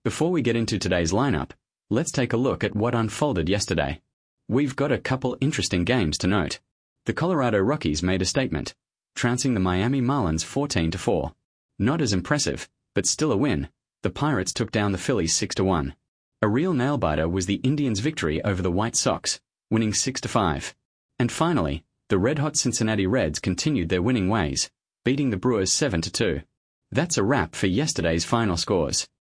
Before we get into today's lineup, let's take a look at what unfolded yesterday. We've got a couple interesting games to note. The Colorado Rockies made a statement, trouncing the Miami Marlins 14-4. Not as impressive, but still a win. The Pirates took down the Phillies 6-1. A real nail-biter was the Indians' victory over the White Sox, winning 6-5. And finally, the red-hot Cincinnati Reds continued their winning ways, beating the Brewers 7-2. That's a wrap for yesterday's final scores.